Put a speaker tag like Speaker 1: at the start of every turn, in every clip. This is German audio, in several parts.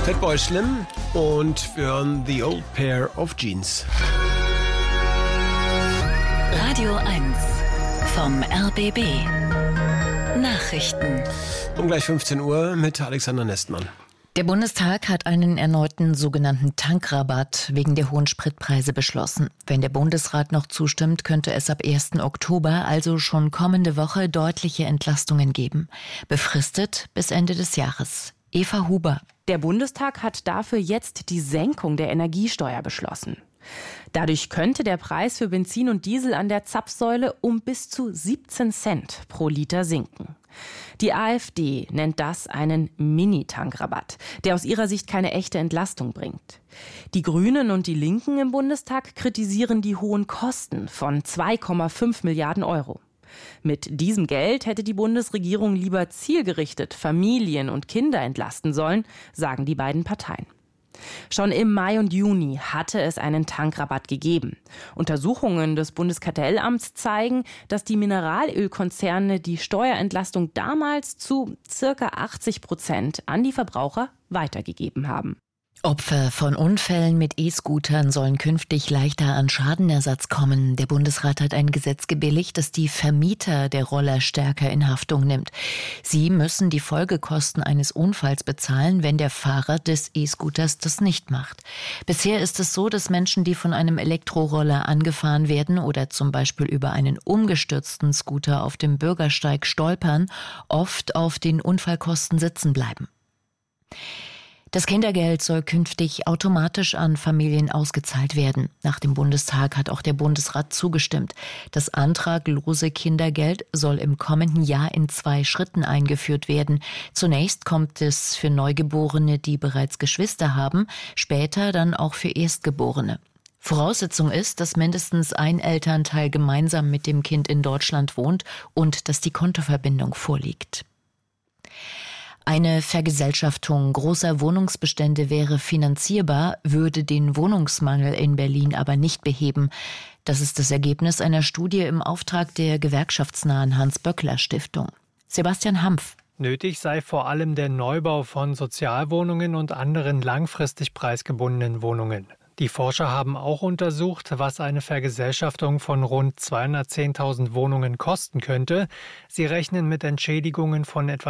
Speaker 1: Fatboy Slim und wir hören The Old Pair of Jeans.
Speaker 2: Radio 1 vom RBB. Nachrichten.
Speaker 1: Um gleich 15 Uhr mit Alexander Nestmann.
Speaker 3: Der Bundestag hat einen erneuten sogenannten Tankrabatt wegen der hohen Spritpreise beschlossen. Wenn der Bundesrat noch zustimmt, könnte es ab 1. Oktober, also schon kommende Woche, deutliche Entlastungen geben. Befristet bis Ende des Jahres. Eva Huber.
Speaker 4: Der Bundestag hat dafür jetzt die Senkung der Energiesteuer beschlossen. Dadurch könnte der Preis für Benzin und Diesel an der Zapfsäule um bis zu 17 Cent pro Liter sinken. Die AfD nennt das einen Mini-Tankrabatt, der aus ihrer Sicht keine echte Entlastung bringt. Die Grünen und die Linken im Bundestag kritisieren die hohen Kosten von 2,5 Milliarden Euro. Mit diesem Geld hätte die Bundesregierung lieber zielgerichtet Familien und Kinder entlasten sollen, sagen die beiden Parteien. Schon im Mai und Juni hatte es einen Tankrabatt gegeben. Untersuchungen des Bundeskartellamts zeigen, dass die Mineralölkonzerne die Steuerentlastung damals zu ca. 80% an die Verbraucher weitergegeben haben.
Speaker 3: Opfer von Unfällen mit E-Scootern sollen künftig leichter an Schadenersatz kommen. Der Bundesrat hat ein Gesetz gebilligt, das die Vermieter der Roller stärker in Haftung nimmt. Sie müssen die Folgekosten eines Unfalls bezahlen, wenn der Fahrer des E-Scooters das nicht macht. Bisher ist es so, dass Menschen, die von einem Elektroroller angefahren werden oder zum Beispiel über einen umgestürzten Scooter auf dem Bürgersteig stolpern, oft auf den Unfallkosten sitzen bleiben. Das Kindergeld soll künftig automatisch an Familien ausgezahlt werden. Nach dem Bundestag hat auch der Bundesrat zugestimmt. Das antraglose Kindergeld soll im kommenden Jahr in 2 Schritten eingeführt werden. Zunächst kommt es für Neugeborene, die bereits Geschwister haben, später dann auch für Erstgeborene. Voraussetzung ist, dass mindestens ein Elternteil gemeinsam mit dem Kind in Deutschland wohnt und dass die Kontoverbindung vorliegt. Eine Vergesellschaftung großer Wohnungsbestände wäre finanzierbar, würde den Wohnungsmangel in Berlin aber nicht beheben. Das ist das Ergebnis einer Studie im Auftrag der gewerkschaftsnahen Hans-Böckler-Stiftung. Sebastian Hampf.
Speaker 5: Nötig sei vor allem der Neubau von Sozialwohnungen und anderen langfristig preisgebundenen Wohnungen. Die Forscher haben auch untersucht, was eine Vergesellschaftung von rund 210.000 Wohnungen kosten könnte. Sie rechnen mit Entschädigungen von etwa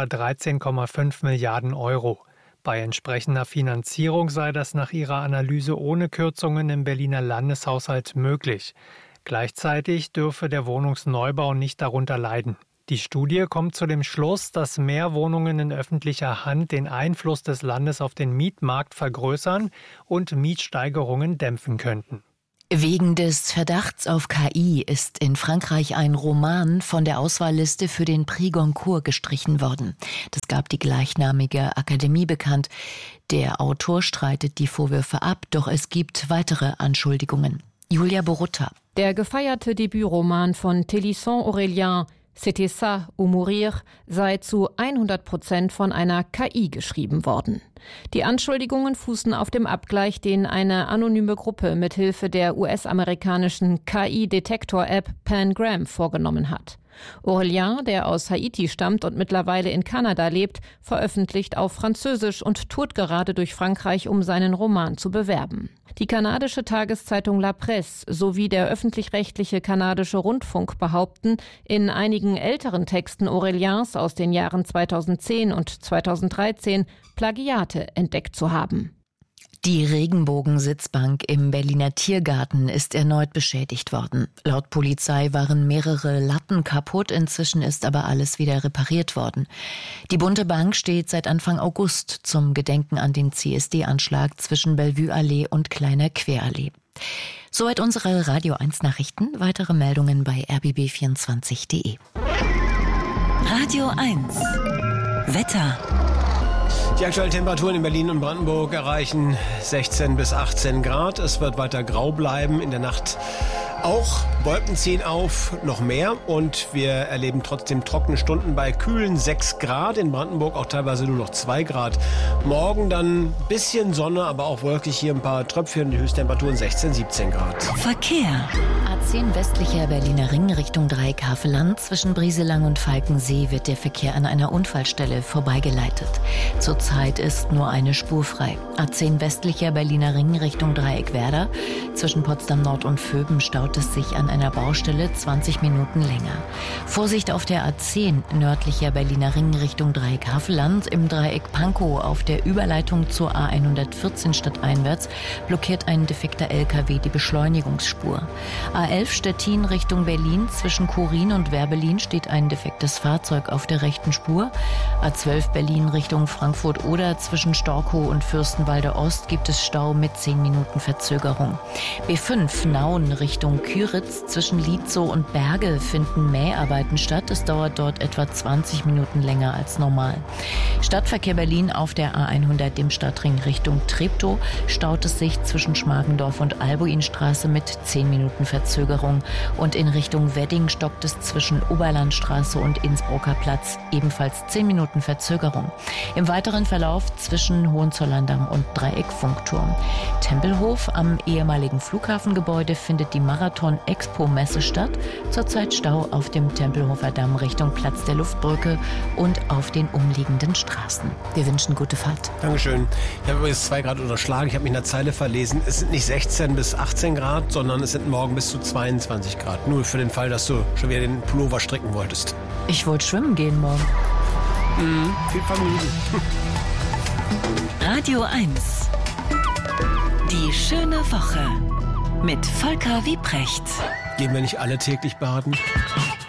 Speaker 5: 13,5 Milliarden Euro. Bei entsprechender Finanzierung sei das nach ihrer Analyse ohne Kürzungen im Berliner Landeshaushalt möglich. Gleichzeitig dürfe der Wohnungsneubau nicht darunter leiden. Die Studie kommt zu dem Schluss, dass mehr Wohnungen in öffentlicher Hand den Einfluss des Landes auf den Mietmarkt vergrößern und Mietsteigerungen dämpfen könnten.
Speaker 3: Wegen des Verdachts auf KI ist in Frankreich ein Roman von der Auswahlliste für den Prix Goncourt gestrichen worden. Das gab die gleichnamige Akademie bekannt. Der Autor streitet die Vorwürfe ab, doch es gibt weitere Anschuldigungen. Julia Borutta.
Speaker 6: Der gefeierte Debütroman von Télisson-Aurélien C'était ça ou mourir sei zu 100% von einer KI geschrieben worden. Die Anschuldigungen fußen auf dem Abgleich, den eine anonyme Gruppe mithilfe der US-amerikanischen KI-Detektor-App Pangram vorgenommen hat. Aurélien, der aus Haiti stammt und mittlerweile in Kanada lebt, veröffentlicht auf Französisch und tourt gerade durch Frankreich, um seinen Roman zu bewerben. Die kanadische Tageszeitung La Presse sowie der öffentlich-rechtliche kanadische Rundfunk behaupten, in einigen älteren Texten Auréliens aus den Jahren 2010 und 2013 Plagiate entdeckt zu haben.
Speaker 3: Die Regenbogensitzbank im Berliner Tiergarten ist erneut beschädigt worden. Laut Polizei waren mehrere Latten kaputt, inzwischen ist aber alles wieder repariert worden. Die bunte Bank steht seit Anfang August zum Gedenken an den CSD-Anschlag zwischen Bellevue-Allee und Kleiner Querallee. Soweit unsere Radio 1 Nachrichten. Weitere Meldungen bei rbb24.de.
Speaker 2: Radio 1 Wetter.
Speaker 1: Die aktuellen Temperaturen in Berlin und Brandenburg erreichen 16 bis 18 Grad. Es wird weiter grau bleiben. In der Nacht auch. Wolken ziehen auf, noch mehr. Und wir erleben trotzdem trockene Stunden bei kühlen 6 Grad. In Brandenburg auch teilweise nur noch 2 Grad. Morgen dann ein bisschen Sonne, aber auch wolkig hier ein paar Tröpfchen. Die Höchsttemperaturen 16, 17 Grad.
Speaker 2: Verkehr.
Speaker 3: A10 westlicher Berliner Ring Richtung Dreieck Havelland. Zwischen Brieselang und Falkensee wird der Verkehr an einer Unfallstelle vorbeigeleitet. Zurzeit ist nur eine Spur frei. A10 westlicher Berliner Ring Richtung Dreieck Werder. Zwischen Potsdam Nord und Vöben staut es sich an einer Baustelle 20 Minuten länger. Vorsicht auf der A10 nördlicher Berliner Ring Richtung Dreieck Havelland. Im Dreieck Pankow auf der Überleitung zur A114 stadteinwärts blockiert ein defekter LKW die Beschleunigungsspur. A11 Stettin Richtung Berlin. Zwischen Chorin und Werbelin steht ein defektes Fahrzeug auf der rechten Spur. A12 Berlin Richtung Frankfurt oder zwischen Storkow und Fürstenwalde Ost gibt es Stau mit 10 Minuten Verzögerung. B5 Nauen Richtung Küritz. Zwischen Lietzow und Berge finden Mäharbeiten statt. Es dauert dort etwa 20 Minuten länger als normal. Stadtverkehr Berlin auf der A100 dem Stadtring Richtung Treptow staut es sich zwischen Schmargendorf und Albuinstraße mit 10 Minuten Verzögerung. Und in Richtung Wedding stockt es zwischen Oberlandstraße und Innsbrucker Platz ebenfalls 10 Minuten Verzögerung. Im weiteren Verlauf zwischen Hohenzollern-Damm und Dreieck Funkturm. Tempelhof am ehemaligen Flughafengebäude findet die Marathon-Expo-Messe statt. Zurzeit Stau auf dem Tempelhofer Damm Richtung Platz der Luftbrücke und auf den umliegenden Straßen. Wir wünschen gute Fahrt.
Speaker 1: Dankeschön. Ich habe übrigens 2 Grad unterschlagen. Ich habe mich in der Zeile verlesen. Es sind nicht 16 bis 18 Grad, sondern es sind morgen bis zu 22 Grad. Nur für den Fall, dass du schon wieder den Pullover stricken wolltest.
Speaker 3: Ich wollte schwimmen gehen morgen.
Speaker 1: Viel Vergnügen.
Speaker 2: Radio 1. Die schöne Woche mit Volker Wiebrecht.
Speaker 1: Gehen wir nicht alle täglich baden?